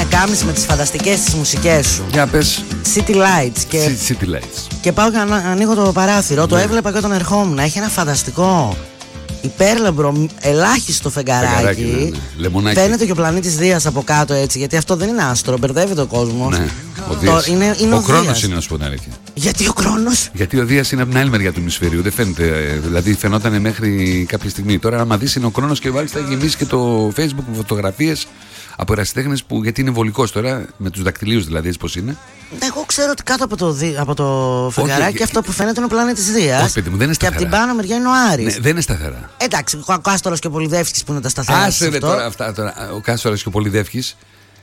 Εκάμης με τις φανταστικές τις μουσικές σου. Για πες. City Lights. City Lights. Και πάω και ανοίγω το παράθυρο. Το έβλεπα και όταν ερχόμουν. Έχει ένα φανταστικό υπέρλαμπρο, ελάχιστο φεγγαράκι. Λεμονάκι. Φαίνεται και ο πλανήτης Δίας από κάτω έτσι. Γιατί αυτό δεν είναι άστρο, μπερδεύεται ο κόσμος. Ναι, ο Δίας. Είναι ο Κρόνος είναι, να σου πω την αλήθεια. Γιατί ο Κρόνος? Γιατί ο Δίας είναι από την άλλη μεριά του ημισφαιρίου. Δεν φαίνεται. Δηλαδή φαινόταν μέχρι κάποια στιγμή. Τώρα, άμα δεις, είναι ο Κρόνος και μάλιστα έχει γεμίσει και το Facebook με φωτογραφίες από ερασιτέχνες που. Γιατί είναι βολικός τώρα, με τους δακτυλίους δηλαδή, έτσι πως είναι. Εγώ ξέρω ότι κάτω από το φεγγαράκι αυτό που φαίνεται είναι ο πλανήτης Δίας. Όχι, παιδί μου, δεν είναι σταθερά. Και από την πάνω μεριά είναι ο Άρης. Ναι, δεν είναι σταθερά. Εντάξει, ο Κάστορας και ο Πολυδεύκης που είναι τα σταθερά. Άσε τώρα αυτά τώρα. Ο Κάστορας και ο Πολυδεύκης.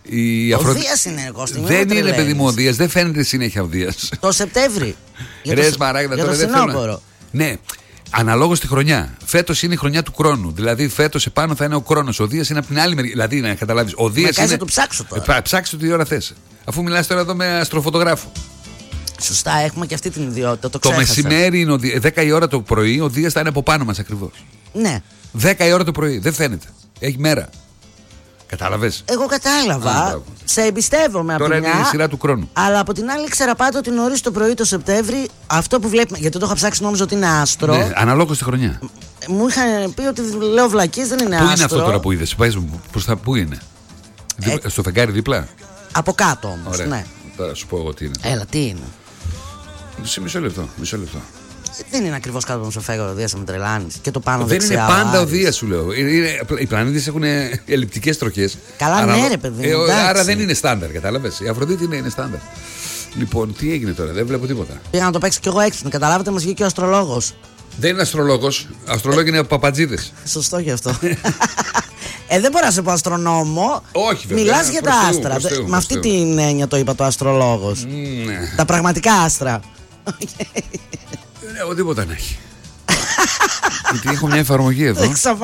Ο Δίας είναι εγώ στην Δεν είναι, παιδί μου, ο Δίας, δεν φαίνεται συνέχεια ο Δίας. Το Σεπτέμβρη. Ρε Σμαράγδα, τώρα δεν θέλω. Ναι, αναλόγως τη χρονιά. Φέτος είναι η χρονιά του Κρόνου. Δηλαδή, φέτος επάνω θα είναι ο Κρόνος. Ο Δίας είναι από την άλλη μεριά. Δηλαδή, να καταλάβεις. Ο Δίας είναι. Να το ψάξω τώρα. Ψάξω τι ώρα θες. Αφού μιλάς τώρα εδώ με αστροφωτογράφο. Σωστά, έχουμε και αυτή την ιδιότητα. Το μεσημέρι είναι 10 η ώρα το πρωί, ο Δίας θα είναι από πάνω μας ακριβώς. Ναι. 10 η ώρα το πρωί, δεν φαίνεται. Έχει μέρα. Κατάλαβες. Εγώ κατάλαβα. Σε εμπιστεύομαι από την μια. Τώρα είναι η σειρά του Κρόνου. Αλλά από την άλλη ήξερα πάντα ότι νωρίς το πρωί το Σεπτέμβρη αυτό που βλέπουμε. Γιατί το είχα ψάξει, νόμιζα ότι είναι άστρο. Ναι, αναλόγως τη χρονιά. Μου είχαν πει ότι λέω βλακίες, δεν είναι άστρο. Πού είναι αυτό τώρα που είδες, πες μου, πού είναι. Στο φεγγάρι δίπλα. Από κάτω όμως. Ωραία. Ναι. Τώρα σου πω εγώ τι είναι. Έλα, τι είναι. Μισό λεπτό. Δεν είναι ακριβώς κάτω από το φεγγάρι ο Δίας, με τρελάνεις. Και το πάνω δεν δεξιά. Δεν είναι πάντα ο Δίας, σου λέω. Οι πλανήτες έχουν ελλειπτικές τροχές. Καλά, ναι, ρε παιδί. Άρα δεν είναι στάνταρ, κατάλαβες. Η Αφροδίτη είναι στάνταρ. Λοιπόν, τι έγινε τώρα, δεν βλέπω τίποτα. Πήγα να το παίξω κι εγώ έξυπνα. Καταλάβατε, μας βγήκε ο αστρολόγος. Δεν είναι αστρολόγος. Αστρολόγοι είναι παπατζίδες. Σωστό και αυτό. Δεν μπορώ να σε πω αστρονόμο. Όχι, βέβαια. Μιλάς για τα άστρα. Με αυτή την έννοια το είπα το αστρολόγος. Τα πραγματικά άστρα. Δεν έχω τίποτα να έχει. Γιατί έχω μια εφαρμογή εδώ.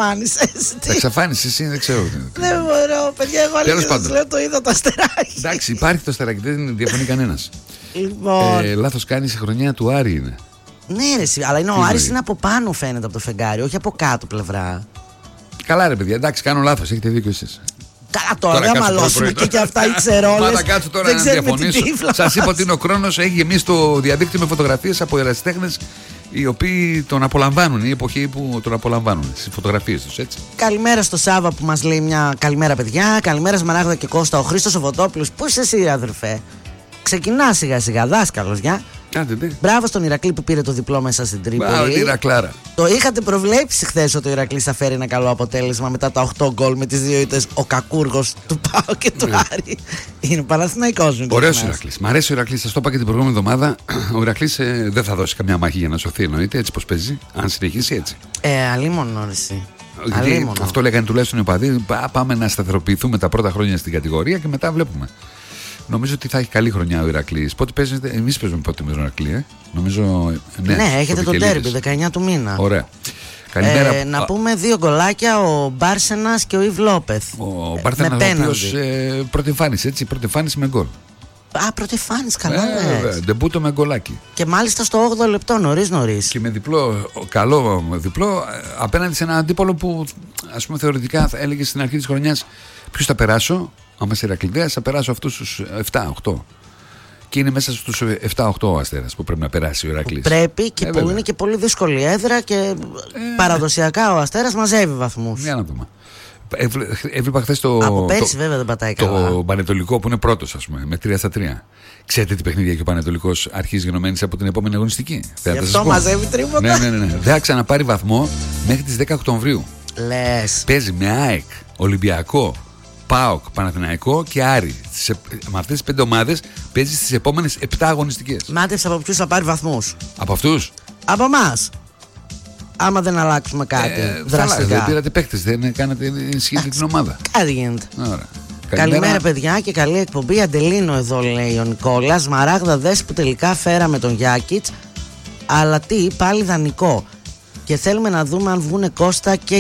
Εξαφάνισες. Εσύ δεν ξέρω. Δεν μπορώ, παιδιά. Εγώ λέω το είδα το αστεράκι. Εντάξει, υπάρχει το αστεράκι, δεν διαφωνεί κανένας. Λοιπόν. Λάθος κάνεις, η χρονιά του Άρη είναι. Ναι, ρε, αλλά ο Άρης είναι από πάνω, φαίνεται από το φεγγάρι, όχι από κάτω πλευρά. Καλά, ρε παιδιά, εντάξει, κάνω λάθος, έχετε δίκιο εσείς. Καλά, τώρα δεν μαλώσουμε και αυτά οι ξερόλες. Μάτα κάτσω τώρα να διαφωνήσω. Σας είπα ότι είναι ο Κρόνος, έχει γεμίσει το διαδίκτυο με φωτογραφίες από ερασιτέχνες οι οποίοι τον απολαμβάνουν, η εποχή που τον απολαμβάνουν στις φωτογραφίες τους, έτσι. Καλημέρα στο Σάβα που μας λέει μια καλημέρα, παιδιά. Καλημέρα Σμαράγδα και Κώστα. Ο Χρήστος ο Φωτόπουλος. Πού είσαι εσύ, αδερφέ? Ξεκινά σιγά σιγά, δάσκαλος, για. Μπράβο στον Ηρακλή που πήρε το διπλό μέσα στην Τρίπολη. Ηρακλάρα. Το είχατε προβλέψει χθες ότι ο Ηρακλής θα φέρει ένα καλό αποτέλεσμα μετά τα 8 γκολ με τις 2 ήττες, ο κακούργος του ΠΑΟ και του Άρη. Είναι Παναθηναϊκός. Ωραίος ο Ηρακλής. Μ' αρέσει ο Ηρακλής. Σας το είπα και την προηγούμενη εβδομάδα. Ο Ηρακλής δεν θα δώσει καμιά μάχη για να σωθεί, εννοείται, έτσι πως παίζει. Αν συνεχίσει έτσι. Αλίμονο, εσύ. Αυτό λέγανε τουλάχιστον οι οπαδοί. Πάμε να σταθεροποιηθούμε τα πρώτα χρόνια στην κατηγορία και μετά βλέπουμε. Νομίζω ότι θα έχει καλή χρονιά ο Ηρακλής. Πότε παίζετε, εμείς παίζουμε πότε με τον Ηρακλή, νομίζω. Ναι, έχετε το ντέρμπι 19 του μήνα. Ωραία. Καλημέρα. Να πούμε 2 γκολάκια, ο Μπάρσενας και ο Ιβ Λόπεθ. Ο Μπάρσενας, ο οποίος πρώτη εμφάνιση, έτσι, πρώτη εμφάνιση με γκολ. Πρώτη εμφάνιση, καλά. Ντεμπούτο με γκολάκι. Και μάλιστα στο 8ο λεπτό, νωρίς. Και με διπλό, καλό διπλό, απέναντι σε έναν αντίπολο που, ας πούμε, θεωρητικά θα έλεγε στην αρχή της χρονιάς ποιος θα περάσω. Άμα είσαι Ηρακλειδέας, θα περάσω αυτούς τους 7-8. Και είναι μέσα στους 7-8 ο Αστέρας που πρέπει να περάσει ο Ηρακλής. Πρέπει και που είναι και πολύ δύσκολη έδρα και παραδοσιακά ο Αστέρας μαζεύει βαθμούς. Για να δούμε. Έβλεπα χθες από πέρσι βέβαια δεν πατάει καλά. Το Πανετολικό που είναι πρώτος, ας πούμε, με 3-3. Ξέρετε τι παιχνίδια έχει ο Πανετολικός αρχής γενομένης από την επόμενη αγωνιστική? Γι' αυτό μαζεύει τρίποτα. Ναι. Δεν θα ξαναπάρει βαθμό μέχρι τις 10 Οκτωβρίου. Λες. Παίζει με ΑΕΚ, Ολυμπιακό, ΠΑΟΚ, Παναθηναϊκό και Άρη. Με αυτές τις 5 ομάδες παίζει στις επόμενες 7 αγωνιστικές. Μάτεψε από ποιους θα πάρει βαθμούς. Από αυτούς? Από εμάς. Άμα δεν αλλάξουμε κάτι δραστικά. Δεν πήρατε παίκτες, δεν κάνατε ενισχύετε την ομάδα. Κάτι γίνεται. Ωραία. Καλημέρα παιδιά και καλή εκπομπή. Αντελίνο εδώ, λέει ο Νικόλας. Μαράγδα, δες που τελικά φέραμε τον Γιάκιτς. Αλλά τι, πάλι δανεικό. Και θέλουμε να δούμε αν βγούνε Κώστα και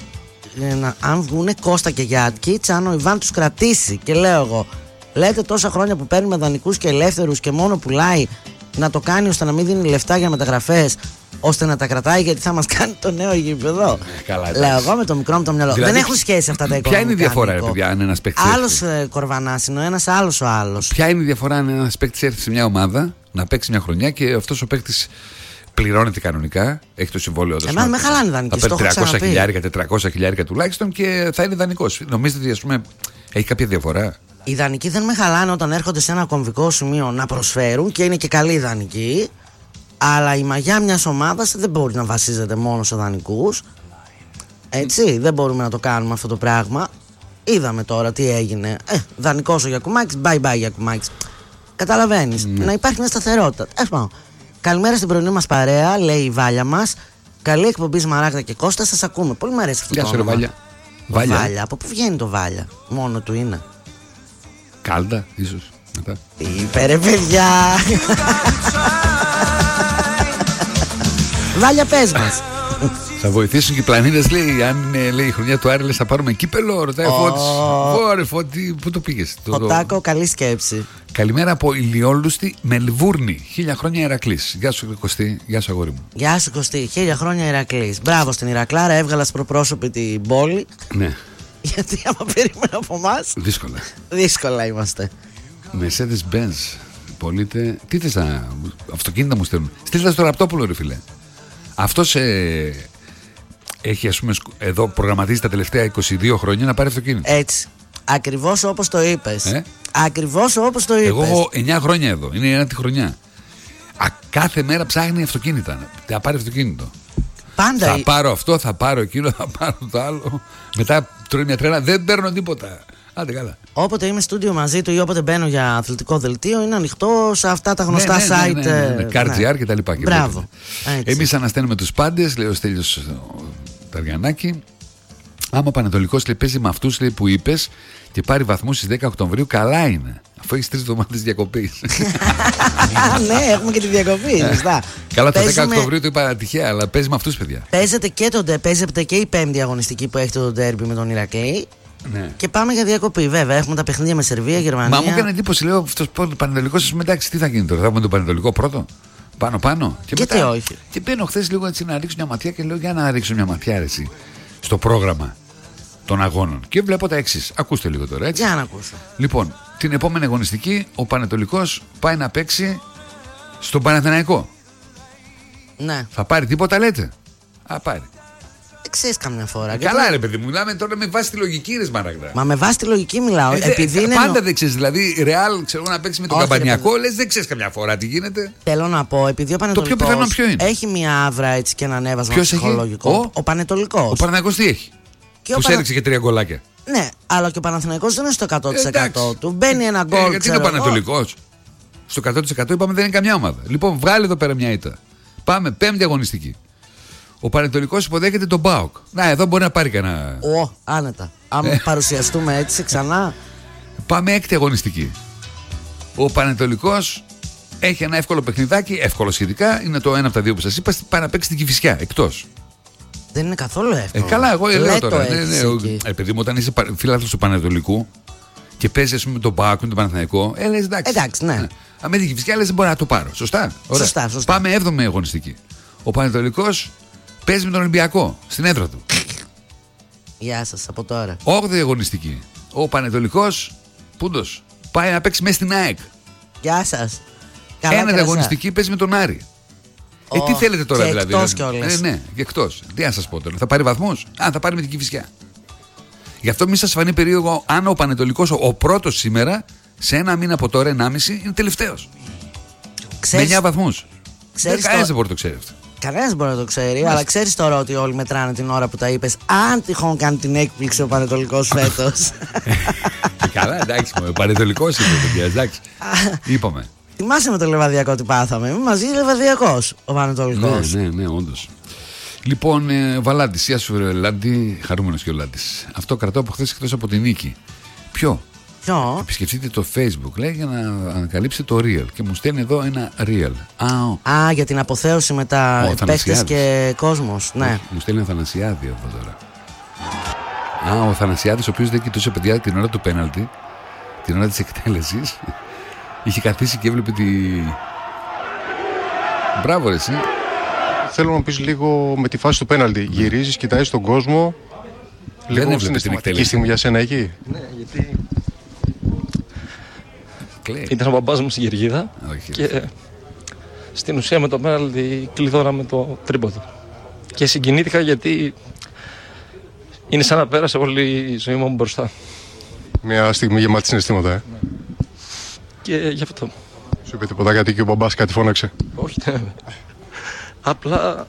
Γιάκιτς, αν ο Ιβάν τους κρατήσει. Και λέω εγώ, λέτε τόσα χρόνια που παίρνουμε δανεικούς και ελεύθερους και μόνο πουλάει, να το κάνει ώστε να μην δίνει λεφτά για μεταγραφές. ώστε να τα κρατάει, γιατί θα μας κάνει το νέο γήπεδο. Λέω εγώ με το μικρό μου το μυαλό. Δηλαδή, δεν έχουν σχέση αυτά τα οικονομικά. Ποια είναι η διαφορά, παιδιά, αν ένας παίκτης. Άλλος κορβανάς είναι ο ένας, άλλος ο άλλος. Ποια είναι η διαφορά αν ένας παίκτης έρθει σε μια ομάδα να παίξει μια χρονιά και αυτός ο παίκτης πληρώνεται κανονικά, έχει το συμβόλαιο του. Εμάς με χαλάνε δανεικοί. Θα παίρνει 300 χιλιάρικα, 400 χιλιάρικα τουλάχιστον και θα είναι δανεικός. Νομίζετε ότι, ας πούμε, έχει κάποια διαφορά? Οι δανεικοί δεν με χαλάνε όταν έρχονται σε ένα κομβικό σημείο να προσφέρουν και είναι και καλοί δανεικοί. Αλλά η μαγιά μιας ομάδας δεν μπορεί να βασίζεται μόνο σε δανεικούς. Έτσι, δεν μπορούμε να το κάνουμε αυτό το πράγμα. Είδαμε τώρα τι έγινε. Δανεικός ο Γιακουμάκης, bye bye Γιακουμάκης. Καταλαβαίνεις, να υπάρχει μια σταθερότητα. Καλημέρα στην πρωινή μας παρέα, λέει η Βάλια μας. Καλή εκπομπή Σμαράγδα και Κώστα, σας ακούμε. Πολύ μου αρέσει αυτό το όνομα. Γεια σου, Βάλια. Βάλια. Από πού βγαίνει το Βάλια? Μόνο του είναι. Κάλτα, ίσως. Μετά. Είπε ρε παιδιά. Βάλια, πες μας. Θα βοηθήσουν και οι πλανήτες, λέει. Αν λέει η χρονιά του Άρη, λες, θα πάρουμε κύπελο. Ρωτάει ο Φώτης. Ωρε Φώτη, πού το πήγες? Φωτάκο, καλή σκέψη. Καλημέρα από ηλιόλουστη Μελβούρνη. 1000 χρόνια Ηρακλής. Γεια σου Κωστή, γεια σου αγόρι μου. Γεια σου Κωστή, 1000 χρόνια Ηρακλής. Μπράβο στην Ηρακλάρα, έβγαλα προπρόσωπη την πόλη. Ναι. Γιατί άμα περίμενα από εμάς. Δύσκολα. Δύσκολα είμαστε. Mercedes Benz. Πωλείται. Τι θες να. Αυτοκίνητα μου στέλνουν. Στείλτε στο Ραπτόπουλο, ρε φίλε. Αυτός έχει, ας πούμε, εδώ προγραμματίζει τα τελευταία 22 χρόνια να πάρει αυτοκίνητο. Έτσι. Ακριβώς όπως το είπες. Ακριβώς όπως το είπες. Εγώ έχω 9 χρόνια εδώ. Είναι η 9η χρονιά. Κάθε μέρα ψάχνει αυτοκίνητα. Θα πάρει αυτοκίνητο. Πάντα. Θα πάρω αυτό, θα πάρω εκείνο, θα πάρω το άλλο. Μετά τρώει μια τρέλα. Δεν παίρνω τίποτα. Άντε καλά. Όποτε είμαι στούντιο μαζί του ή όποτε μπαίνω για αθλητικό δελτίο, είναι ανοιχτό σε αυτά τα γνωστά site. CarGR και τα λοιπά. Μπράβο. Εμείς ανασταίνουμε τους πάντες, λέει ο Στέλιος Ταριανάκη. Άμα ο Πανετολικός, λέει, παίζει με αυτούς, λέει, που είπες και πάρει βαθμούς στις 10 Οκτωβρίου, καλά είναι. Αφού έχεις 3 εβδομάδες διακοπής. Ναι, έχουμε και τη διακοπή. Καλά, το 10 Οκτωβρίου το είπα τυχαία, αλλά παίζει με αυτούς, παιδιά. Παίζεται και η 5η αγωνιστική που έχετε το ντέρμπι με τον Ηρακλή. Ναι. Και πάμε για διακοπή, βέβαια. Έχουμε τα παιχνίδια με Σερβία, Γερμανία. Μα μου έκανε εντύπωση, λέω, αυτός ο Πανετολικός, εντάξει, τι θα γίνει τώρα, θα έχουμε τον Πανετολικό πρώτο. Πάνω. Και γιατί μετά, όχι. Και μπαίνω χθες λίγο έτσι να ρίξω μια ματιά και λέω, για να ρίξω μια ματιά, αρέσει, στο πρόγραμμα των αγώνων. Και βλέπω τα εξής. Ακούστε λίγο τώρα, έτσι. Για να ακούσω. Λοιπόν, την επόμενη αγωνιστική ο Πανετολικός πάει να παίξει στον Παναθηναϊκό. Ναι. Θα πάρει τίποτα, λέτε? Πάρει. Ξέρεις καμιά φορά. Καλά, ρε παιδί μου, μιλάμε τώρα με βάση τη λογική, ρε Σμαράγδα. Μα με βάση τη λογική μιλάω. Πάντα δεν ξέρεις. Δηλαδή, Ρεάλ, ξέρω να παίξει με τον Καμπανιακό, λες δεν ξέρεις καμιά φορά τι γίνεται. Θέλω να πω, επειδή ο Πανετολικός. Το πιο πιθανό ποιο είναι? Έχει μια άβρα έτσι και ένα ανέβασμα ψυχολογικό. Ο Πανετολικός. Ο Παναθηναϊκός τι έχει? Που σε έδειξε και 3 γκολάκια. Ναι, αλλά και ο Παναθηναϊκός δεν είναι στο 100% του. Μπαίνει ένα γκολ. Γιατί είναι ο Πανετολικός? Στο 100% είπαμε δεν είναι καμιά ομάδα. Λοιπόν, βγάλει εδώ πέρα μια ήττα. Πάμε, 5η αγωνιστική. Ο Πανετολικός υποδέχεται τον ΠΑΟΚ. Να, εδώ μπορεί να πάρει κανένα. Άνετα. Αν παρουσιαστούμε έτσι ξανά. Πάμε 6η αγωνιστική. Ο Πανετολικός έχει ένα εύκολο παιχνιδάκι, εύκολο σχετικά. Είναι το ένα από τα δύο που σας είπα. Πάει να παίξει την Κηφισιά εκτός. Δεν είναι καθόλου εύκολο. Καλά, εγώ λέω τώρα. Επειδή μου όταν είσαι φίλαθλος του Πανετολικού και παίζει, ας πούμε, τον ΠΑΟΚ με τον Παναθηναϊκό, λες εντάξει. Ναι. Αν με την Κηφισιά λες δεν μπορεί να το πάρω. Σωστά. Σωστά. Πάμε 7η αγωνιστική. Ο Πανετολικός παίζει με τον Ολυμπιακό στην έδρα του. Γεια σας από τώρα. 8η αγωνιστική. Ο Πανετολικός Πούντος πάει να παίξει μέσα στην ΑΕΚ. Γεια σας. 9η αγωνιστική παίζει με τον Άρη. Τι θέλετε τώρα και δηλαδή? Εκτός κιόλας. Ναι, και εκτός. Τι να σας πω τώρα, θα πάρει βαθμούς? Θα πάρει με την Κηφισιά. Γι' αυτό μη σας φανεί περίεργο αν ο Πανετολικός, ο πρώτος σήμερα, σε ένα μήνα από τώρα, 1,5, είναι τελευταίος. Με 9 βαθμούς. Κανένας δεν μπορεί να το ξέρει αυτό. Κανένας μπορεί να το ξέρει, αλλά ξέρεις τώρα ότι όλοι μετράνε την ώρα που τα είπες. Αν τυχόν κάνει την έκπληξη ο Πανετολικός φέτος. Καλά, εντάξει, ο Πανετολικός είναι το παιδιά, εντάξει. Είπαμε. Θυμάσαι με το Λεβαδιακό τι πάθαμε? Μαζί Λεβαδιακός ο Πανετολικός. Ναι, όντως. Λοιπόν, Βαλάντης, γεια σου Λάντι, χαρούμενος και ο Λάντης. Αυτό κρατάω από χθες εκτός από την νίκη. Ποιο? Επισκεφτείτε το Facebook, λέει, για να ανακαλύψετε το Real. Και μου στέλνει εδώ ένα Real. Για την αποθέωση με τα παίκτες και κόσμος. Ναι. Μου στέλνει ένα Θανασιάδη εδώ τώρα. Ο Θανασιάδης, ο οποίος δεν κοιτούσε παιδιά την ώρα του πέναλτι, την ώρα της εκτέλεσης, είχε καθίσει και έβλεπε τη. Μπράβο, ρε εσύ. Θέλω να πεις λίγο με τη φάση του πέναλτι. Γυρίζεις, κοιτάζεις τον κόσμο. Λίγο συναισθηματική στιγμή για σένα εκεί. Ναι, γιατί ήταν ο μπαμπάς μου στην Κερκίδα και στην ουσία με το πέναλτι κλειδώναμε το τρίποδο. Και συγκινήθηκα γιατί είναι σαν να πέρασε όλη η ζωή μου μπροστά. Μια στιγμή γεμάτη συναισθήματα, Ναι. Και γι' αυτό. Σου είπε τίποτα γιατί και ο μπαμπάς κάτι φώναξε? Όχι, ναι. Απλά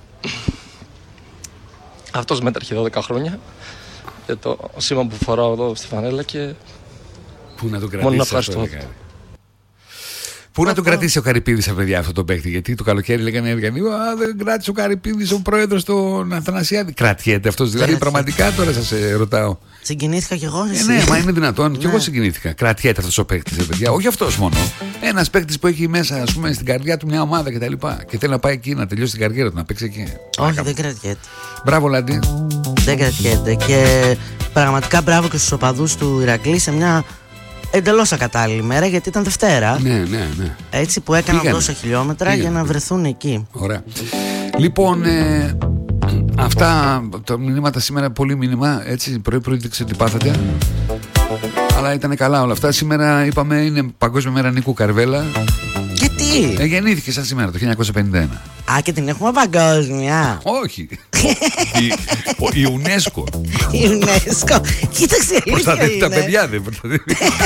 αυτός μέτρχε 12 χρόνια για το σήμα που φοράω εδώ στη φανέλα και πού να το μόνο να κρατήσει αυτό? Πού να το κρατήσει ο Καρυπίδης, παιδιά, αυτό το παίχτη? Γιατί το καλοκαίρι λέγανε Αργανοί, δεν κράτησε ο Καρυπίδης ο πρόεδρος των Αθανασιάδη. Κρατιέται αυτός δηλαδή? Πραγματικά τώρα σας ρωτάω. Συγκινήθηκα κι εγώ. Ναι, μα είναι δυνατόν? Κι εγώ συγκινήθηκα. Κρατιέται αυτός ο παίχτης, παιδιά. Όχι αυτός μόνο. Ένας παίχτης που έχει μέσα, ας πούμε, στην καρδιά του μια ομάδα κτλ. Και θέλει να πάει εκεί, να τελειώσει την καριέρα του, να παίξει εκεί. Όχι, δεν κρατιέται. Μπράβο, Λαντί. Δεν κρατιέται. Και πραγματικά μπράβο και στους οπαδούς του Ηρακλή σε μια εντελώς ακατάλληλη μέρα, γιατί ήταν Δευτέρα. Ναι. Έτσι που έκαναν τόσα χιλιόμετρα για να βρεθούν εκεί. Ωραία. Λοιπόν, αυτά τα μηνύματα σήμερα, πολύ μήνυμα. Έτσι, πρωί-πρωί δεν ξέρω τι πάθατε. Αλλά ήταν καλά όλα αυτά. Σήμερα είπαμε είναι Παγκόσμια Μέρα Νίκου Καρβέλα. Γιατί? Γεννήθηκε σαν σήμερα το 1951. Α, και την έχουμε παγκόσμια. Όχι. Η UNESCO. Η UNESCO. Κοίταξε, προστατεύει τα παιδιά, δεν προστατεύει.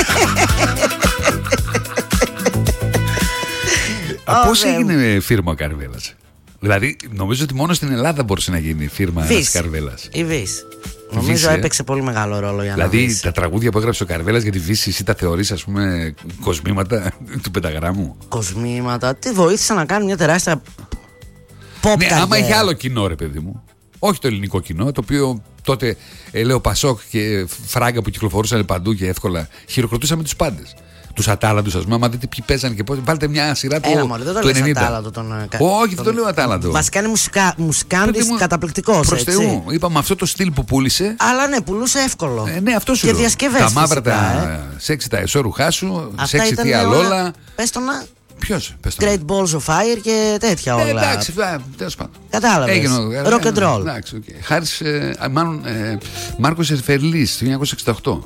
Πώς έγινε φίρμα ο Καρβέλας? Δηλαδή, νομίζω ότι μόνο στην Ελλάδα μπορούσε να γίνει φίρμα της Καρβέλας. Η Βύση. Νομίζω έπαιξε πολύ μεγάλο ρόλο για να δηλαδή, τα τραγούδια που έγραψε ο Καρβέλας για τη Βύση, εσύ τα θεωρείς, ας πούμε, κοσμήματα του πενταγράμμου? Κοσμήματα. Τι βοήθησε να κάνει μια τεράστια pop. Ναι, άμα είχε άλλο κοινό, ρε παιδί μου. Όχι το ελληνικό κοινό, το οποίο τότε λέω Πασόκ και Φράγκα που κυκλοφορούσαν παντού και εύκολα, χειροκροτούσαμε τους πάντες. Τους ατάλαντους, ας πούμε, άμα δείτε ποιοι παίζανε και πώς. Βάλτε μια σειρά του 90. Όχι, δεν το λέω ατάλαντο. Βασικά είναι μουσικάντης καταπληκτικός. Προς Θεού. Είπαμε αυτό το στυλ που πούλησε. Αλλά ναι, πουλούσε εύκολο. Ναι, αυτό σου και λέω. διασκευές. Τα μαύρα τα σεξι τα εσώρουχά σου, σεξι τι αλόλα. Πες το να. Ποιος? Great Balls of Fire και τέτοια όλα. Εντάξει, τέλος πάντων. Κατάλαβες. Rock and roll. Χάρης, μάλλον Μάρκος Ερφερλής το 1968.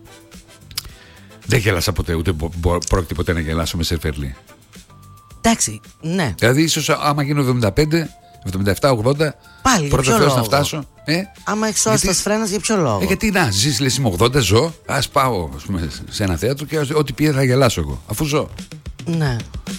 Δεν γέλασα ποτέ, ούτε πρόκειται ποτέ να γελάσω με Σερφερλή. Εντάξει, ναι. Δηλαδή, ίσως άμα γίνω 75, 77-80, πάλι πρώτα Θεός να φτάσω. Άμα έχεις σώσει τα σφρένας, για ποιο λόγο? Γιατί να ζεις, λες είμαι 80, ζω. Ας πάω, ας πούμε, σε ένα θέατρο και ό,τι πει θα γελάσω εγώ, αφού ζω. Ναι.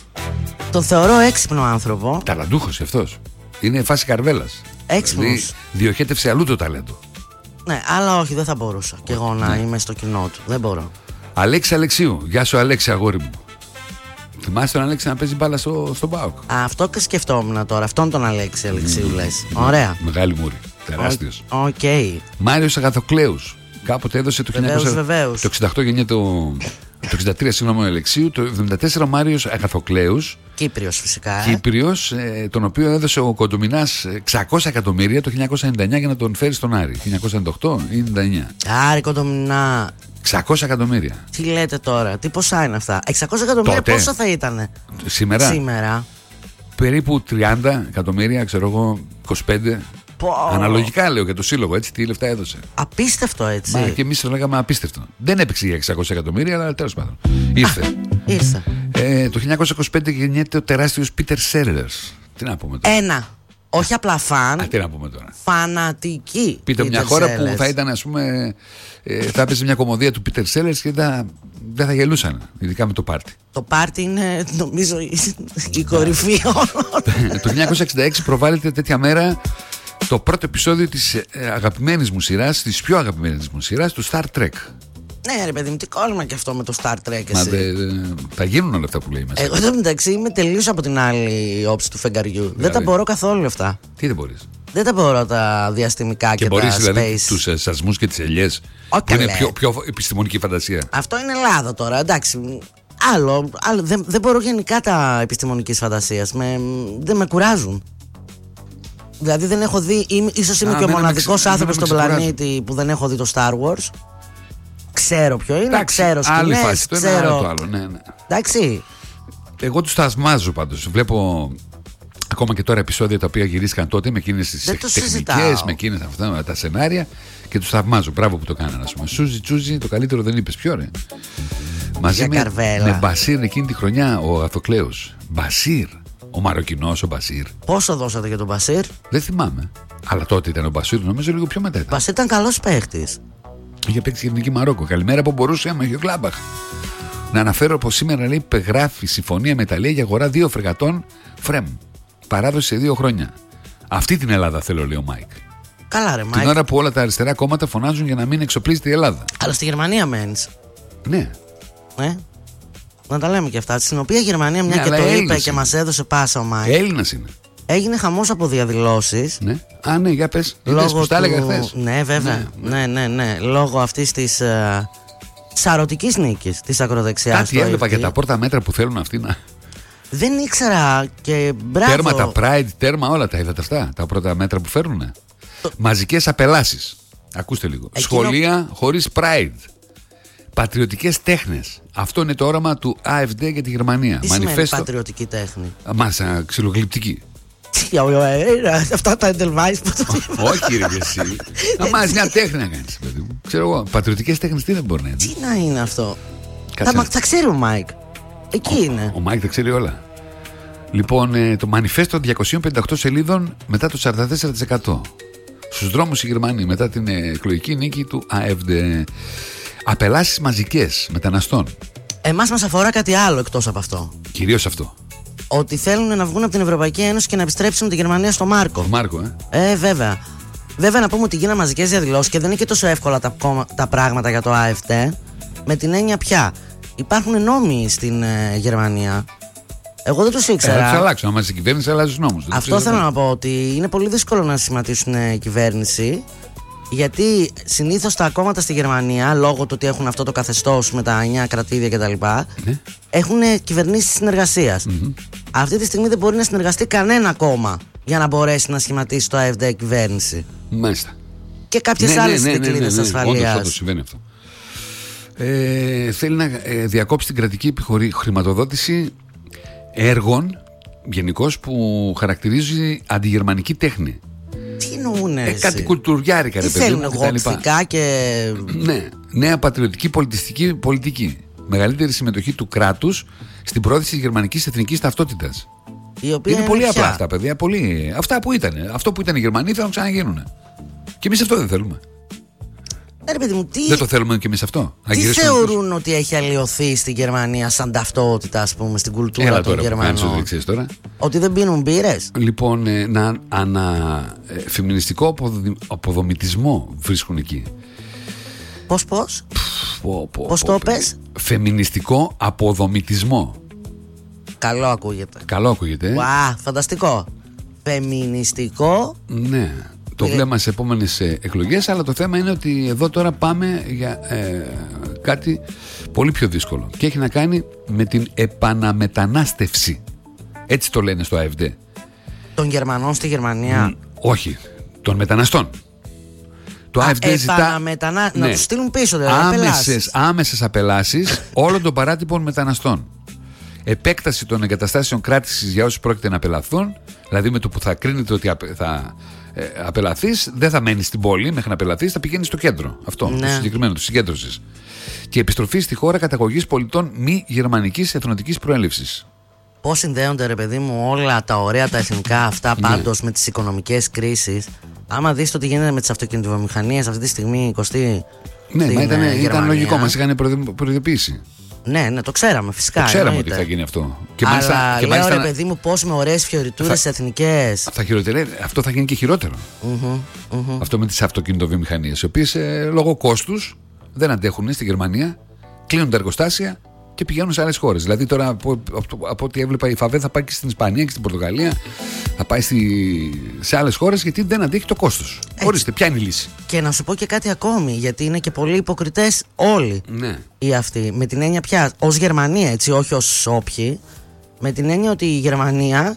Τον θεωρώ έξυπνο άνθρωπο. Ταλαντούχος αυτός. Είναι φάση Καρβέλας. Έξυπνος. Δηλαδή, διοχέτευσε αλλού το ταλέντο. Ναι, αλλά όχι, δεν θα μπορούσα κι εγώ να είμαι στο κοινό του. Δεν μπορώ. Αλέξη Αλεξίου. Γεια σου, Αλέξη, αγόρι μου. Θυμάσαι τον Αλέξη να παίζει μπάλα στον ΠΑΟΚ? Αυτό και σκεφτόμουν τώρα. Αυτόν τον Αλέξη Αλεξίου λες. Ωραία. Μεγάλη μούρη. Τεράστιος. Οκ. Μάριος Αγαθοκλέους. Κάποτε έδωσε το 1968 γεννιέται το 63 συγγνώμη ο Αλεξίου. Το 74 ο Μάριος Αγαθοκλέους. Κύπριος φυσικά. Κύπριος, τον οποίο έδωσε ο Κοντομινάς 600 εκατομμύρια το 1999 για να τον φέρει στον Άρη. 1998 ή 99. Άρη Κοντομινά. 600 εκατομμύρια. Τι λέτε τώρα, τι ποσά είναι αυτά? 600 εκατομμύρια τότε, πόσα θα ήταν σήμερα? Περίπου 30 εκατομμύρια, ξέρω εγώ, 25. Αναλογικά λέω για το σύλλογο, έτσι, τι λεφτά έδωσε. Απίστευτο, έτσι. Μα και εμείς το λέγαμε απίστευτο. Δεν έπαιξε για 600 εκατομμύρια, αλλά τέλος πάντων. Ήρθε. Ήρθε. Το 1925 γεννιέται ο τεράστιος Πίτερ Σέλερς. Τι να πούμε τώρα? Ένα. Όχι απλά φαν. Τι να πούμε τώρα? Φανατική. Πείτε μια χώρα που θα ήταν, ας πούμε, θα έπαιζε μια κομμωδία του Πίτερ Σέλερς και δεν θα γελούσαν, ειδικά με το πάρτι. Το πάρτι είναι, νομίζω, η κορυφή όλων. Το 1966 προβάλλεται τέτοια μέρα το πρώτο επεισόδιο της αγαπημένης μου σειράς, της πιο αγαπημένης μου σειράς, του Star Trek. Ναι, ρε παιδί μου, τι κόλλημα και αυτό με το Star Trek. Εσύ. Θα γίνουν όλα αυτά που λέει μέσα. Εγώ εδώ μεταξύ είμαι τελείως από την άλλη όψη του φεγγαριού. Δηλαδή. Δεν τα μπορώ καθόλου αυτά. Τι δεν μπορείς? Δεν τα μπορώ τα διαστημικά και μπορείς, τα δηλαδή, space. τους σασμούς και τις ελιές. Που είναι πιο επιστημονική φαντασία. Αυτό είναι Ελλάδα τώρα, εντάξει. Άλλο δεν μπορώ γενικά τα επιστημονικής φαντασίας. Δεν με κουράζουν. Δηλαδή δεν έχω δει, ίσως είμαι και ο μοναδικός άνθρωπος στον πλανήτη που δεν έχω δει το Star Wars. Ξέρω ποιο είναι, εντάξει, ξέρω σκηνές, άλλη φάση, το ξέρω... το άλλο, ναι. Εντάξει. Εγώ τους θαυμάζω πάντως. Βλέπω Ακόμα και τώρα επεισόδια τα οποία γυρίστηκαν τότε με εκείνες τις τεχνικές, με εκείνες αυτά τα σενάρια και τους θαυμάζω. Μπράβο που το κάνανε, ας πούμε. Σούζι Τσούζι, το καλύτερο δεν είπες. Ποιο ρε? Μαζί με Μπασίρ εκείνη τη χρονιά ο Αθοκλέος. Μπασίρ. Ο Μαροκινός ο Μπασίρ. Πόσο δώσατε για τον Μπασίρ? Δεν θυμάμαι. Αλλά τότε ήταν ο Μπασίρ, νομίζω λίγο πιο μετά. Ο Μπασίρ ήταν καλός παίχτης. Είχε παίξει η Εθνική Μαρόκο. Καλημέρα που μπορούσε άμα είχε ο Γκλάμπαχ. Να αναφέρω πως σήμερα λέει υπεγράφει συμφωνία με Ιταλία για αγορά 2 φρεγατών Φρέμ. Παράδοση σε 2 χρόνια. Αυτή την Ελλάδα θέλω, λέει ο Μάικ. Καλά, ρε Μάικ. Την ώρα που όλα τα αριστερά κόμματα φωνάζουν για να μην εξοπλίζεται η Ελλάδα. Αλλά στη Γερμανία μένεις. Ναι. Να τα λέμε και αυτά. Στην οποία Γερμανία, μια και το είπε και μας έδωσε πάσα ο Μάικ. Έλληνας είναι. Έγινε χαμός από διαδηλώσεις. Ναι. Α, ναι, για πες. Λόγω που τα έλεγα χθες. Ναι, βέβαια. Ναι. Λόγω αυτής της σαρωτικής νίκης της ακροδεξιάς. Κάτι έβλεπα για τα πρώτα μέτρα που θέλουν αυτοί να. Δεν ήξερα και μπράβο. Τέρμα τα Pride, τέρμα όλα τα είδατε αυτά. Τα πρώτα μέτρα που φέρνουν. Μαζικές απελάσεις. Ακούστε λίγο. Σχολεία χωρίς Pride. Πατριωτικές τέχνες. Αυτό είναι το όραμα του AfD για τη Γερμανία. Τι σημαίνει πατριωτική τέχνη? Μάσα ξυλογλυπτική. Αυτά τα Edelweiss που το είπα. Όχι ρε εσύ. Αμάς μια τέχνη να κάνεις, παιδί μου. Ξέρω εγώ, πατριωτικές τέχνες τι δεν μπορεί να είναι. Τι να είναι αυτό? Θα ξέρει ο Μάικ. Εκεί είναι. Ο Μάικ τα ξέρει όλα. Λοιπόν, το μανιφέστο 258 σελίδων μετά το 44%. Στους δρόμους οι Γερμανοί μετά την εκλογική νίκη του AfD. Απελάσεις μαζικές μεταναστών. Εμάς μας αφορά κάτι άλλο εκτός από αυτό. Κυρίως αυτό. Ότι θέλουν να βγουν από την Ευρωπαϊκή Ένωση και να επιστρέψουν τη Γερμανία στο Μάρκο. Μάρκο, βέβαια. Βέβαια να πούμε ότι γίνανε μαζικές διαδηλώσεις και δεν είναι και τόσο εύκολα τα πράγματα για το AfD. Με την έννοια πια υπάρχουν νόμοι στην Γερμανία. Εγώ δεν τους ήξερα. Θα τους αλλάξουν. Αν η κυβέρνηση αλλάζει τους νόμους. Αυτό θέλω να πω, ότι είναι πολύ δύσκολο να σχηματίσουν κυβέρνηση. Γιατί συνήθως τα κόμματα στη Γερμανία, λόγω του ότι έχουν αυτό το καθεστώς με τα 9 κρατήδια κτλ., έχουν κυβερνήσεις συνεργασίας. Αυτή τη στιγμή δεν μπορεί να συνεργαστεί κανένα κόμμα για να μπορέσει να σχηματίσει το AfD κυβέρνηση. Μάλιστα. Και κάποιες άλλες δικλείδες ασφαλείας. Όντως συμβαίνει αυτό. Θέλει να διακόψει την κρατική χρηματοδότηση έργων γενικώς που χαρακτηρίζει αντιγερμανική τέχνη. Τι εννοούνε? Κάτι κουλτουριάρικα, ρε παιδί μου. Γοτθικά και. Ναι, νέα πατριωτική πολιτιστική πολιτική. Μεγαλύτερη συμμετοχή του κράτους στην πρόθεση της γερμανικής εθνικής ταυτότητας. Είναι πολύ απλά αυτά, παιδιά. Πολύ. Αυτά που ήταν. Αυτό που ήταν οι Γερμανοί θα ξαναγίνουν. Και εμείς αυτό δεν θέλουμε. Παιδί μου, δεν το θέλουμε και εμείς αυτό. Τι θεωρούν ότι έχει αλλοιωθεί στη Γερμανία σαν ταυτότητα, ας πούμε, στην κουλτούρα των Γερμανών? Τώρα. Ότι δεν πίνουν μπύρες. Λοιπόν, φεμινιστικό αποδομητισμό βρίσκουν εκεί. Πώς το πες? Φεμινιστικό αποδομητισμό. Καλό ακούγεται. Φανταστικό. Φεμινιστικό. Ναι. Το βλέμμα σε επόμενες εκλογές, αλλά το θέμα είναι ότι εδώ τώρα πάμε για κάτι πολύ πιο δύσκολο και έχει να κάνει με την επαναμετανάστευση. Έτσι το λένε στο AfD. Των Γερμανών στη Γερμανία? Όχι, των μεταναστών. Το AfD ζητά να τους στείλουν πίσω, άμεσες απελάσεις όλων των παράτυπων μεταναστών. Επέκταση των εγκαταστάσεων κράτησης για όσους πρόκειται να απελαθούν, δηλαδή με το που θα κρίνεται ότι θα απελαθείς, δεν θα μένει στην πόλη μέχρι να απελαθείς, θα πηγαίνει στο κέντρο. Αυτό, το συγκεκριμένο, της συγκέντρωσης. Και επιστροφή στη χώρα καταγωγής πολιτών μη γερμανικής εθνοτικής προέλευσης. Πώς συνδέονται, ρε παιδί μου, όλα τα ωραία τα εθνικά αυτά πάντως με τις οικονομικές κρίσεις? Άμα δεις το τι γίνεται με τις αυτοκινητοβιομηχανίες αυτή τη στιγμή, Κωστή. Ναι, ήταν λογικό, μας είχαν προειδοποιήσει. Ναι, το ξέραμε φυσικά. Το ξέραμε ότι θα γίνει αυτό. Και λέω, ρε παιδί μου, πώς με ωραίες φιωριτούρες εθνικές. Αυτό θα γίνει και χειρότερο. Αυτό με τις αυτοκινητοβιομηχανίες, οι οποίες λόγω κόστους δεν αντέχουν στη Γερμανία, κλείνουν τα εργοστάσια και πηγαίνουν σε άλλες χώρες. Δηλαδή τώρα από ό,τι έβλεπα η ΦΑΒΕ θα πάει και στην Ισπανία και στην Πορτογαλία, θα πάει σε άλλες χώρες γιατί δεν αντέχει το κόστος. Ορίστε, ποια είναι η λύση? Και να σου πω και κάτι ακόμη, γιατί είναι και πολύ υποκριτές όλοι οι αυτοί. Με την έννοια πια ως Γερμανία, έτσι, όχι ως όποιοι. Με την έννοια ότι η Γερμανία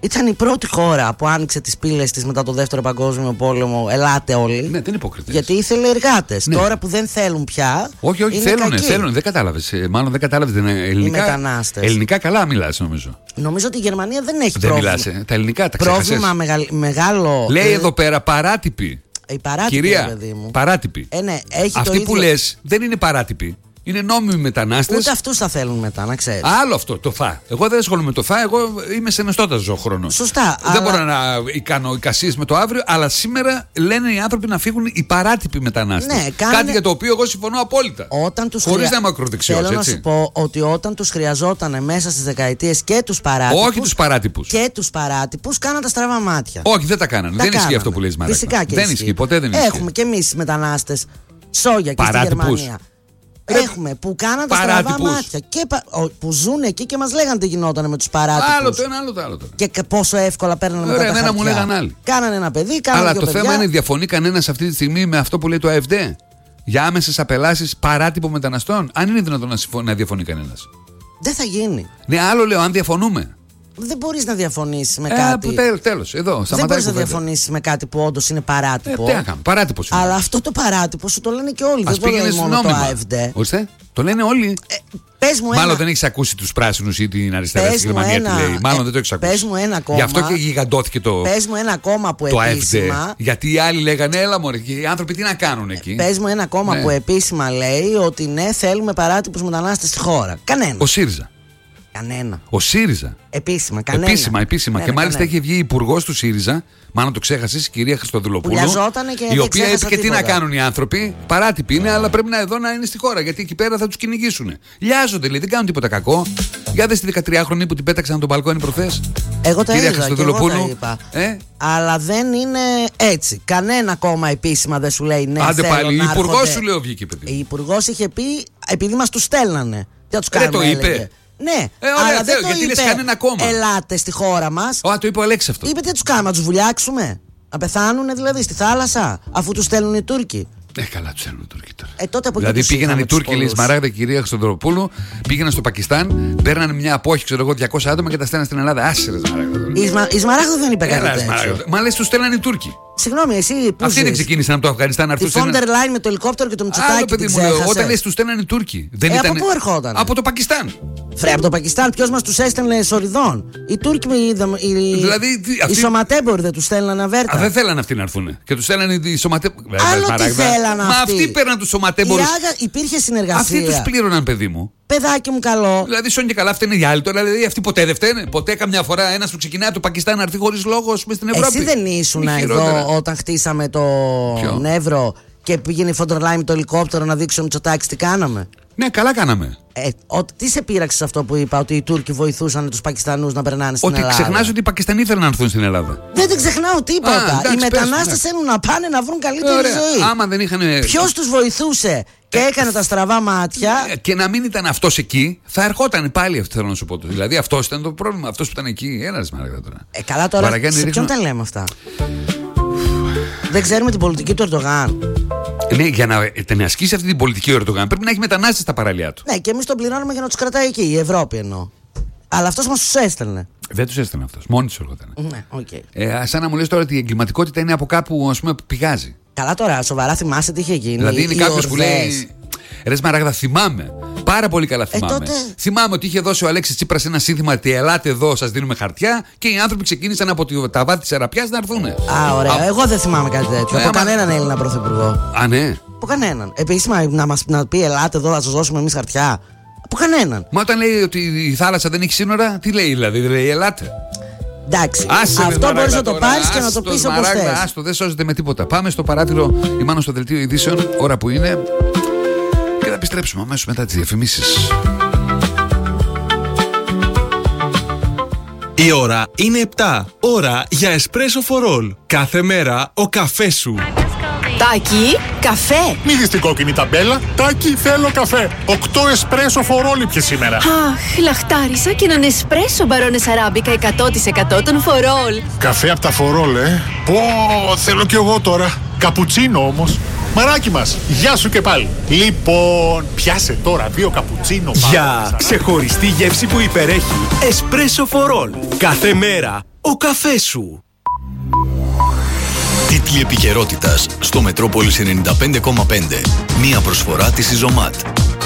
Ήταν η πρώτη χώρα που άνοιξε τις πύλες της μετά το δεύτερο παγκόσμιο πόλεμο. Ελάτε όλοι. Ναι, δεν είναι υποκριτές. Γιατί ήθελε εργάτες. Ναι. Τώρα που δεν θέλουν πια. Όχι, θέλουν. Δεν κατάλαβες. Μάλλον δεν κατάλαβες. Ελληνικά, οι μετανάστες. Ελληνικά καλά μιλάς, νομίζω. Νομίζω ότι η Γερμανία δεν έχει δεν πρόβλημα. Μιλάς, τα ελληνικά τα πρόβλημα μεγάλο. Λέει εδώ πέρα παράτυπη. Η παράτυπη, κυρία, παιδί μου. παράτυπη. Ναι, έχει αυτοί το ίδιο... που λες δεν είναι παράτυποι. Είναι νόμιμοι μετανάστες. Ούτε αυτούς θα θέλουν μετά, να ξέρεις. Άλλο αυτό, το ΦΑ. Εγώ δεν ασχολούμαι με το ΦΑ, εγώ είμαι σε νεστότα χρόνο. Σωστά. Δεν μπορώ να κάνω εικασίες με το αύριο, αλλά σήμερα λένε οι άνθρωποι να φύγουν οι παράτυποι μετανάστες. Ναι, κάτι για το οποίο εγώ συμφωνώ απόλυτα. Χωρίς να είμαι ακροδεξιός. Θέλω να σου πω ότι όταν τους χρειαζόταν μέσα στις δεκαετίες και τους παράτυπους. Όχι τους παράτυπους. Και τους παράτυπους κάναν τα στραβά μάτια. Όχι, δεν τα κάνανε. Δεν ισχύει αυτό που λες, Μαρία. Φυσικά και δεν ισχύει. Ποτέ δεν ισχύει. Έχουμε και εμείς μετανάστες σόγια και στη Γερμανία. Έχουμε που κάναν τα στραβά μάτια και που ζουν εκεί και μας λέγανε τι γινόταν με τους παράτυπους. Άλλο το ένα, άλλο το άλλο. Και πόσο εύκολα παίρνανε μετά τα χαρτιά. Μου λέγανε άλλοι. Κάνανε ένα παιδί, κάνανε αλλά το θέμα είναι, διαφωνεί κανένας αυτή τη στιγμή με αυτό που λέει το ΑΕΦΔ για άμεσες απελάσεις παράτυπων μεταναστών? Αν είναι δυνατόν να διαφωνεί κανένας? Δεν θα γίνει. Ναι, άλλο λέω, αν διαφωνούμε. Δεν μπορείς να διαφωνήσεις με κάτι. Τέλος, εδώ. Δεν μπορείς να διαφωνήσεις με κάτι που όντως είναι παράτυπο. Τι να κάνω, παράτυπος είναι. Αλλά αυτό το παράτυπο σου το λένε και όλοι. Δεν μπορεί να είναι μόνο το ΑΕΦΔ. Ορίστε, το λένε όλοι. Μάλλον δεν έχεις ακούσει τους πράσινους ή την αριστερά στη Γερμανία τι λέει. Μάλλον δεν το έχεις ακούσει. Πες μου ένα κόμμα. Γι' αυτό και γιγαντώθηκε το. Πες μου ένα κόμμα που επίσημα. Γιατί οι άλλοι λέγανε, έλα μωρέ, και οι άνθρωποι τι να κάνουν εκεί. Πες μου ένα κόμμα που επίσημα λέει ότι ναι, θέλουμε παράτυπους μετανάστες στη χώρα. Κανένα. Ο ΣΥΡΙΖΑ. Κανένα. Ο ΣΥΡΙΖΑ. Επίσημα, κανένα. Επίσημα. Και μάλιστα έχει βγει υπουργός του ΣΥΡΙΖΑ, μάλλον το ξέχασες, η κυρία Χριστοδουλοπούλου. Η οποία είπε και τι να κάνουν οι άνθρωποι. Παράτυποι είναι, αλλά πρέπει εδώ να είναι στη χώρα. Γιατί εκεί πέρα θα τους κυνηγήσουν. Λιάζονται, λέει, δεν κάνουν τίποτα κακό. Για δες τη 13χρονη που την πέταξαν από τον μπαλκόνι προχθές. Εγώ τα είδα και εγώ τα είπα. Αλλά δεν είναι έτσι. Κανένα κόμμα επίσημα δεν σου λέει ναι. Άντε πάλι, η υπουργός σου λέω βγήκε, παιδί. Η υπουργός είχε πει επειδή μας τους στέλνανε. Τι θα τους κάνουμε, το είπε. Ναι, ωραία, αλλά δεν το γιατί είπε. Λες κανένα κόμμα. Ελάτε στη χώρα μας. Το είπε ο Αλέξης αυτό. Είπε τι θα τους κάνουμε, να τους βουλιάξουμε. Να πεθάνουνε δηλαδή στη θάλασσα, αφού τους στέλνουν οι Τούρκοι. Καλά, τους στέλνουν οι Τούρκοι τώρα. Τότε από δηλαδή πήγαιναν οι Τούρκοι, λέει Σμαράγδα, κυρία Χριστοδουλοπούλου, πήγαιναν στο Πακιστάν, παίρνανε μια απόχη, ξέρω εγώ, 200 άτομα και τα στέλναν στην Ελλάδα. Άσυρε Σμαράγδα. Η Σμαράγδα δεν είπε κάτι τέτοιο. Μα λες τους στέλνανε οι Τούρκοι. Συγγνώμη, εσύ που αυτοί δεν ξεκίνησαν από το Αφγανιστάν να έρθουν. Τη Φόντερ Λάιν με το ελικόπτερο και το Μητσοτάκη. Παιδί μου, όταν λες τους στέλνανε οι Τούρκοι. Από πού ερχόταν? Από το Πακιστάν. Από το Πακιστάν, ποιος μας τους έστελνε σοριδών? Οι Τούρκοι, δηλαδή, οι σωματέμποροι δεν τους στέλνανε αβέρτα. Δεν θέλανε αυτοί να έρθουν. Και τους στέλνανε οι σωματέμποροι. Άλλο τι θέλανε αυτοί. Μα αυτοί παίρναν τους σωματέμπορους. Υπήρχε συνεργασία. Αυτοί τους πλήρωναν, παιδί μου. Παιδάκι μου καλό. Δηλαδή, σόν και καλά φταίνε οι άλλοι τώρα. Δηλαδή, αυτοί ποτέ δεν φταίνε. Ποτέ καμιά φορά ένας που ξεκινάει από το Πακιστάν να έρθει χωρίς λόγο στην Ευρώπη. Εσύ δεν ήσουν εδώ όταν χτίσαμε το Νεύρο και πήγαινε η Φόντερ Λάιν με το ελικόπτερο να δείξει ο Μητσοτάκης τι κάναμε? Ναι, καλά κάναμε. Τι σε πείραξε αυτό που είπα, ότι οι Τούρκοι βοηθούσαν τους Πακιστανούς να περνάνε στην Ελλάδα? Ότι ξεχνάς ότι οι Πακιστανοί ήθελαν να έρθουν στην Ελλάδα. Δεν την ξεχνάω τίποτα. Οι μετανάστες θέλουν να πάνε να βρουν καλύτερη ζωή. Άμα δεν είχαν. Ποιος τους βοηθούσε και έκανε τα στραβά μάτια? Και να μην ήταν αυτός εκεί, θα ερχόταν πάλι αυτό, θέλω να σου πω. Δηλαδή αυτός ήταν το πρόβλημα. Αυτός που ήταν εκεί. Έλα, Μαράγδα τώρα. Καλά τώρα. Σε ποιον τα λέμε αυτά? Δεν ξέρουμε την πολιτική του Ερντογάν. Ναι, για να ασκήσει αυτή την πολιτική ο Ερντογάν πρέπει να έχει μετανάστες στα παραλία του. Ναι, και εμείς τον πληρώνουμε για να τους κρατάει εκεί, η Ευρώπη εννοώ. Αλλά αυτός μας τους έστελνε. Δεν τους έστελνε αυτός, μόνοι τους έρχονταν. Ναι, okay. Σαν να μου λες τώρα ότι η εγκληματικότητα είναι από κάπου, ας πούμε, πηγάζει. Καλά τώρα, σοβαρά θυμάσαι τι είχε γίνει? Δηλαδή είναι κάποιος που λέει. Ρε Σμαράγδα, θυμάμαι. Πάρα πολύ καλά θυμάμαι. Τότε... Θυμάμαι ότι είχε δώσει ο Αλέξης Τσίπρας ένα σύνθημα ότι ελάτε εδώ, σας δίνουμε χαρτιά, και οι άνθρωποι ξεκίνησαν από τα βάθη της Αραπιάς να έρθουν. Ωραία. Εγώ δεν θυμάμαι κάτι τέτοιο. Από κανέναν Έλληνα πρωθυπουργό. Ναι. Από κανέναν. Επίσημα να πει ελάτε εδώ, θα σας δώσουμε εμείς χαρτιά. Από κανέναν. Μα όταν λέει ότι η θάλασσα δεν έχει σύνορα, τι λέει δηλαδή? Δεν λέει ελάτε. Εντάξει. Αυτό μπορείς να το πάρεις και να το πεις όπως θες. Άστο, δεν σώζεται με τίποτα. Πάμε στο παράθυρο, ή μάλλον στο δελτίο ειδήσεων, ώρα που είναι. Και θα επιστρέψουμε αμέσως μετά τις διαφημίσεις. Η ώρα είναι 7. Ώρα για Espresso for All. Κάθε μέρα ο καφές σου. Τάκη, καφέ. Μη κόκκινη ταμπέλα. Τάκη, θέλω καφέ. 8 espresso for all πια σήμερα. Αχ, λαχτάρισα και έναν espresso μπαρόνες αράμπικα 100% των for all. Καφέ από τα for all, Πω, θέλω κι εγώ τώρα. Καπουτσίνο όμως. Μαράκι μας, γεια σου και πάλι. Λοιπόν, πιάσε τώρα 2 καπουτσίνο. Για ξεχωριστή γεύση που υπερέχει. Espresso for all. Κάθε μέρα ο καφές σου. Τίτλοι επικαιρότητας στο Μετρόπολης 95,5. Μία προσφορά της Ιζωμάτ.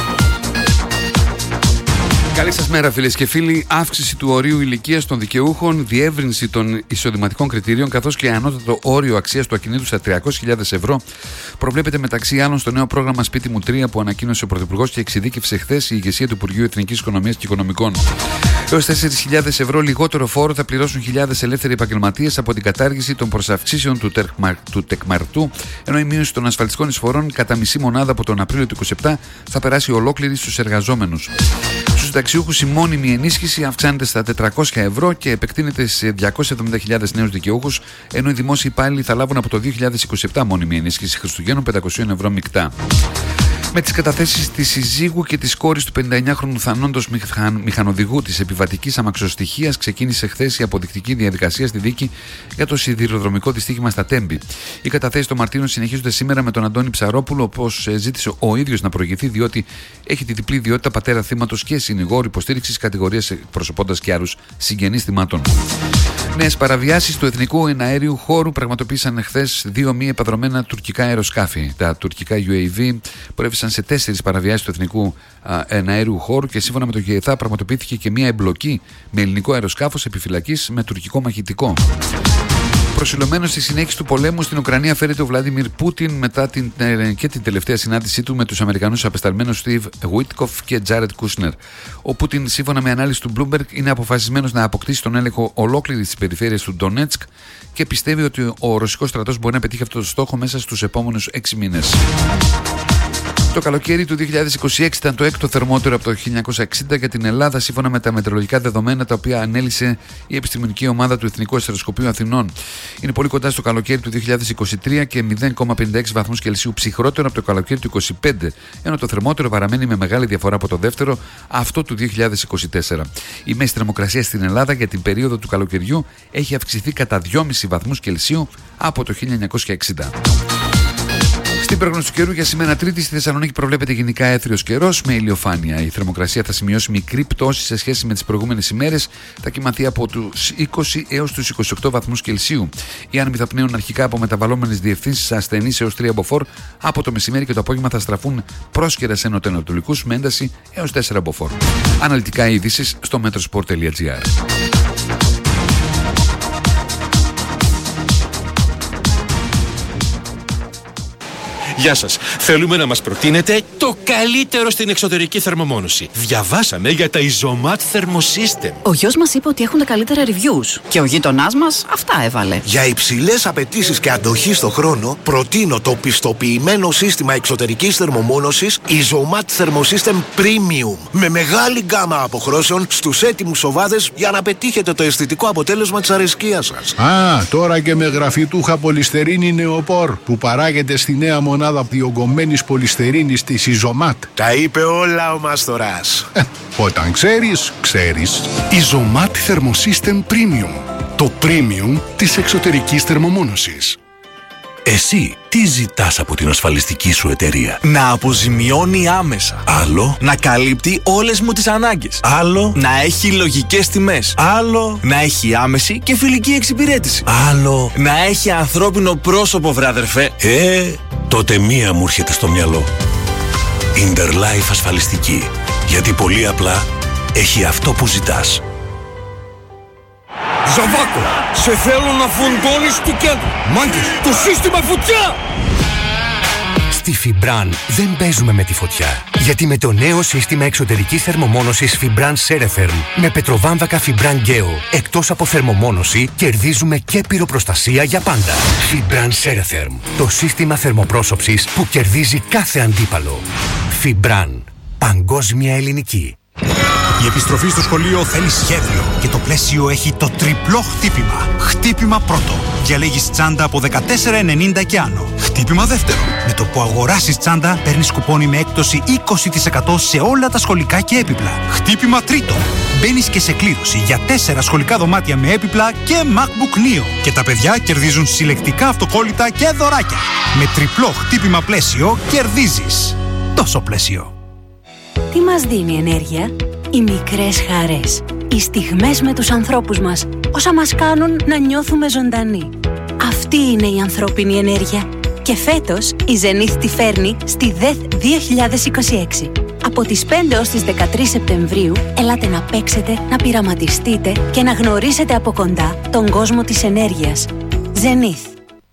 Καλή σας μέρα, φίλες και φίλοι. Αύξηση του ορίου ηλικίας των δικαιούχων, διεύρυνση των εισοδηματικών κριτηρίων καθώς και ανώτατο όριο αξίας του ακινήτου στα 300.000 ευρώ προβλέπεται μεταξύ άλλων στο νέο πρόγραμμα Σπίτι μου 3 που ανακοίνωσε ο Πρωθυπουργός και εξειδίκευσε χθες η ηγεσία του Υπουργείου Εθνικής Οικονομίας και Οικονομικών. Έως 4.000 ευρώ λιγότερο φόρο θα πληρώσουν χιλιάδες ελεύθεροι επαγγελματίες από την κατάργηση των προσαυξήσεων του τεκμαρτού, ενώ η μείωση των ασφαλιστικών εισφορών κατά μισή μονάδα από τον Απρίλιο του 2027 θα περάσει ολόκληρη στους εργαζόμενους. Στους συνταξιούχους η μόνιμη ενίσχυση αυξάνεται στα 400 ευρώ και επεκτείνεται σε 270.000 νέους δικαιούχους, ενώ οι δημόσιοι υπάλληλοι θα λάβουν από το 2027 μόνιμη ενίσχυση Χριστουγέννων 500 ευρώ μεικτά. Με τις καταθέσεις της συζύγου και της κόρης του 59χρονου θανόντος μηχανοδηγού της επιβατικής αμαξοστοιχείας ξεκίνησε χθες η αποδεικτική διαδικασία στη δίκη για το σιδηροδρομικό δυστύχημα στα Τέμπη. Οι καταθέσεις των μαρτύρων συνεχίζονται σήμερα με τον Αντώνη Ψαρόπουλο, όπως ζήτησε ο ίδιος να προηγηθεί, διότι έχει τη διπλή ιδιότητα πατέρα θύματος και συνηγόρου υποστήριξης κατηγορίας εκπροσωπώντας και άλλους συγγενείς θυμάτων. Νέες παραβιάσεις του εθνικού εναέριου χώρου πραγματοποίησαν χθες 2 μη επαδρομένα τουρκικά αεροσκάφη. Τα τουρκικά UAV προέβησαν σε 4 παραβιάσεις του εθνικού εναέριου χώρου και σύμφωνα με το ΓΕΘΑ πραγματοποιήθηκε και μια εμπλοκή με ελληνικό αεροσκάφος επιφυλακής με τουρκικό μαχητικό. Προσιλωμένος στη συνέχιση του πολέμου στην Ουκρανία φέρεται ο Βλάντιμιρ Πούτιν μετά την τελευταία συνάντησή του με τους Αμερικανούς απεσταλμένους Steve Witkoff και Jared Kushner. Ο Πούτιν, σύμφωνα με ανάλυση του Bloomberg, είναι αποφασισμένος να αποκτήσει τον έλεγχο ολόκληρης της περιφέρειας του Ντονέτσκ και πιστεύει ότι ο ρωσικός στρατός μπορεί να πετύχει αυτό το στόχο μέσα στους επόμενους 6 μήνες. Το καλοκαίρι του 2026 ήταν το έκτο θερμότερο από το 1960 για την Ελλάδα, σύμφωνα με τα μετεωρολογικά δεδομένα τα οποία ανέλησε η επιστημονική ομάδα του Εθνικού Αστεροσκοπείου Αθηνών. Είναι πολύ κοντά στο καλοκαίρι του 2023 και 0,56 βαθμούς Κελσίου ψυχρότερο από το καλοκαίρι του 2025, ενώ το θερμότερο παραμένει με μεγάλη διαφορά από το δεύτερο, αυτό του 2024. Η μέση θερμοκρασία στην Ελλάδα για την περίοδο του καλοκαιριού έχει αυξηθεί κατά 2,5 βαθμούς Κελσίου από το 1960. Στην πρόγνωση του καιρού για σήμερα Τρίτη στη Θεσσαλονίκη προβλέπεται γενικά έθριος καιρός με ηλιοφάνεια. Η θερμοκρασία θα σημειώσει μικρή πτώση σε σχέση με τις προηγούμενες ημέρες. Θα κυμανθεί από τους 20 έως τους 28 βαθμούς Κελσίου. Οι άνεμοι θα πνέουν αρχικά από μεταβαλλόμενες διευθύνσεις ασθενείς έως 3 μποφόρ. Από το μεσημέρι και το απόγευμα θα στραφούν πρόσκαιρα σε νοτιοανατολικούς με ένταση έως 4 μποφόρ. Αναλυτικά ειδήσεις στο metrosport.gr. Γεια σας. Θέλουμε να μας προτείνετε το καλύτερο στην εξωτερική θερμομόνωση. Διαβάσαμε για τα Ιζωμάτ Thermosystem. Ο γιος μας είπε ότι έχουν τα καλύτερα reviews και ο γείτονάς μας αυτά έβαλε. Για υψηλές απαιτήσεις και αντοχή στο χρόνο, προτείνω το πιστοποιημένο σύστημα εξωτερικής θερμομόνωσης Ιζωμάτ Thermosystem Premium. Με μεγάλη γκάμα αποχρώσεων στους έτοιμους σοβάδες για να πετύχετε το αισθητικό αποτέλεσμα της αρεσκίας σας. Τώρα και με γραφιτούχα πολυστερίνη νεοπόρ που παράγεται στη νέα μονάδα διογκωμένης πολυστερίνης της Ιζωμάτ. Τα είπε όλα ο Μάστορας. Όταν ξέρεις, ξέρεις. Ιζωμάτ Thermosystem Premium. Το premium της εξωτερικής θερμομόνωσης. Εσύ τι ζητάς από την ασφαλιστική σου εταιρεία? Να αποζημιώνει άμεσα. Άλλο. Να καλύπτει όλες μου τις ανάγκες. Άλλο. Να έχει λογικές τιμές. Άλλο. Να έχει άμεση και φιλική εξυπηρέτηση. Άλλο. Να έχει ανθρώπινο πρόσωπο, βρε αδερφέ. Τότε μία μου έρχεται στο μυαλό. Interlife ασφαλιστική. Γιατί πολύ απλά έχει αυτό που ζητάς. Ζαβάκο, σε θέλω να φουντώνεις του κέντρου. Μάγκες, το σύστημα φωτιά! Στη Fibran δεν παίζουμε με τη φωτιά. Γιατί με το νέο σύστημα εξωτερικής θερμομόνωσης Fibran Ceretherm με πετροβάμβακα Fibran Geo, εκτός από θερμομόνωση, κερδίζουμε και πυροπροστασία για πάντα. Fibran Ceretherm, το σύστημα θερμοπρόσωψης που κερδίζει κάθε αντίπαλο. Fibran, παγκόσμια ελληνική. Η επιστροφή στο σχολείο θέλει σχέδιο και το πλαίσιο έχει το τριπλό χτύπημα. Χτύπημα πρώτο. Διαλέγεις τσάντα από 14,90 και άνω. Χτύπημα δεύτερο. Με το που αγοράσεις τσάντα παίρνεις κουπόνι με έκπτωση 20% σε όλα τα σχολικά και έπιπλα. Χτύπημα τρίτο. Μπαίνεις και σε κλήρωση για 4 σχολικά δωμάτια με έπιπλα και MacBook Neo. Και τα παιδιά κερδίζουν συλλεκτικά αυτοκόλλητα και δωράκια. Με τριπλό χτύπημα πλαίσιο κερδίζεις. Τόσο πλαίσιο. Τι μας δίνει ενέργεια? Οι μικρές χαρές. Οι στιγμές με τους ανθρώπους μας. όσα μας κάνουν να νιώθουμε ζωντανοί. Αυτή είναι η ανθρώπινη ενέργεια. Και φέτος η Zenith τη φέρνει στη ΔΕΘ 2026. Από τις 5 ως τις 13 Σεπτεμβρίου, ελάτε να παίξετε, να πειραματιστείτε και να γνωρίσετε από κοντά τον κόσμο της ενέργειας. Zenith.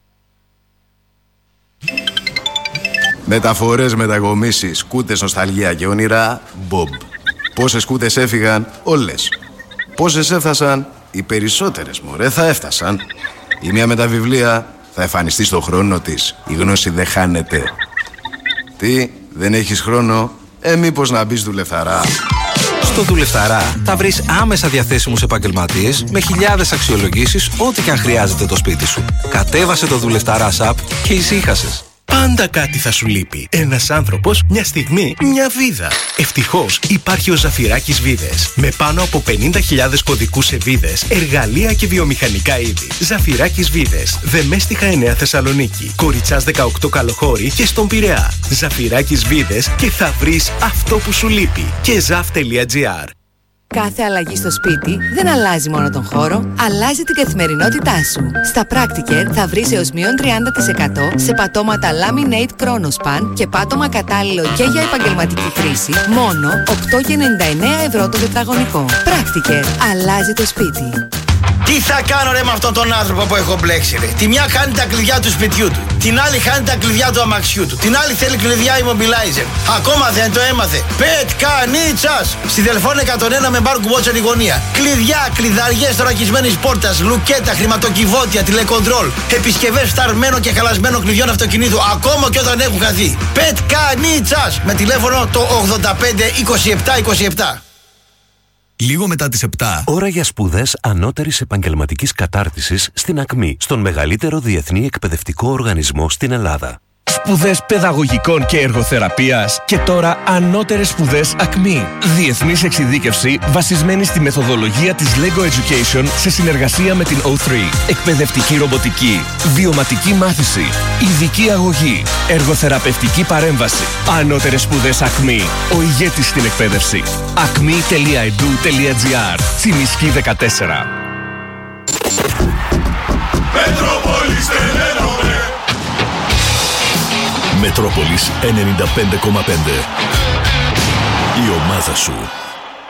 Μεταφορές, μετακομίσεις, σκούτες, νοσταλγία και όνειρα, Bob. Πόσες σκούτες έφυγαν, όλες. Πόσες έφτασαν, οι περισσότερες, μωρέ, θα έφτασαν. Η μία με τα βιβλία θα εμφανιστεί στον χρόνο της. Η γνώση δεν χάνεται. Τι, δεν έχεις χρόνο? Μήπως να μπεις δουλευταρά. Στο Δουλευταρά θα βρεις άμεσα διαθέσιμους επαγγελματίες με χιλιάδες αξιολογήσεις, ό,τι και αν χρειάζεται το σπίτι σου. Κατέβασε το Δουλευταρά app και ησύχασες. Πάντα κάτι θα σου λείπει. Ένας άνθρωπος, μια στιγμή, μια βίδα. Ευτυχώς υπάρχει ο Ζαφυράκης Βίδες. Με πάνω από 50.000 κωδικούς σε βίδες, εργαλεία και βιομηχανικά είδη. Ζαφυράκης Βίδες. Δεμέστιχα 9 Θεσσαλονίκη. Κοριτσάς 18 Καλοχώρη και στον Πειραιά. Ζαφυράκης Βίδες και θα βρεις αυτό που σου λείπει. Και zaf.gr. Κάθε αλλαγή στο σπίτι δεν αλλάζει μόνο τον χώρο, αλλάζει την καθημερινότητά σου. Στα Practicare θα βρεις έως μείον 30% σε πατώματα Laminate Chronospan και πάτωμα κατάλληλο και για επαγγελματική χρήση, μόνο 8,99€ το τετραγωνικό. Practicare, αλλάζει το σπίτι. Τι θα κάνω ρε με αυτόν τον άνθρωπο που έχω μπλέξει ρε? Τη μια χάνει τα κλειδιά του σπιτιού του, την άλλη χάνει τα κλειδιά του αμαξιού του, την άλλη θέλει κλειδιά immobilizer. Ακόμα δεν το έμαθε. Πετκανίτσας! Στη Δελφών 101 με μπάρ κουμπότσερ η γωνία. Κλειδιά, κλειδαριές θωρακισμένης πόρτας, λουκέτα, χρηματοκιβώτια, τηλεκοντρόλ, επισκευές φθαρμένων και χαλασμένων κλειδιών αυτοκινήτου, ακόμα και όταν έχουν χαθεί. Πετκανίτσας! Με τηλέφωνο το 85 27 27. Λίγο μετά τις 7. Ώρα για σπουδές ανώτερης επαγγελματικής κατάρτισης στην ΑΚΜΗ, στον μεγαλύτερο διεθνή εκπαιδευτικό οργανισμό στην Ελλάδα. Σπουδές παιδαγωγικών και εργοθεραπείας και τώρα ανώτερες σπουδές ΑΚΜΗ. Διεθνής εξειδίκευση βασισμένη στη μεθοδολογία της LEGO Education σε συνεργασία με την O3. Εκπαιδευτική ρομποτική, βιωματική μάθηση, ειδική αγωγή, εργοθεραπευτική παρέμβαση. Ανώτερες σπουδές ΑΚΜΗ. Ο ηγέτης στην εκπαίδευση. acme.edu.gr. Τσιμισκή 14. Μετρόπολης 95,5. Η ομάδα σου.